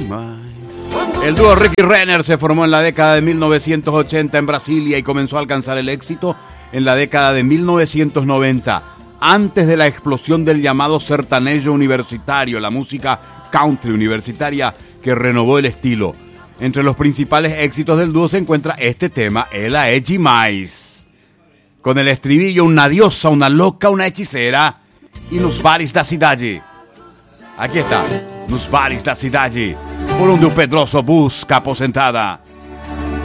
El dúo Ricky Renner se formó en la década de 1980 en Brasilia y comenzó a alcanzar el éxito en la década de 1990, antes de la explosión del llamado sertanejo universitario, la música country universitaria que renovó el estilo. Entre los principales éxitos del dúo se encuentra este tema, Ela é demais, con el estribillo una diosa, una loca, una hechicera, y nos bares da cidade. Aquí está, nos bares da cidade, por onde o Pedroso busca aposentada.